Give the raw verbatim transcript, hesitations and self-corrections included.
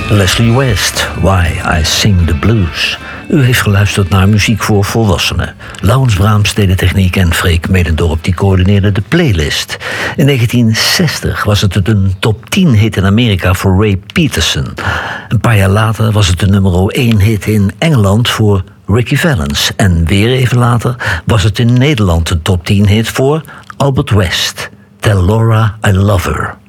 Leslie West, Why I Sing the Blues. U heeft geluisterd naar muziek voor volwassenen. Laurens Braams deed de techniek en Freek Medendorp die coördineerde de playlist. In negentien zestig was het een top tien hit in Amerika voor Ray Peterson. Een paar jaar later was het de nummer één hit in Engeland voor Ricky Valens. En weer even later was het in Nederland een top tien hit voor Albert West. Tell Laura I Love Her.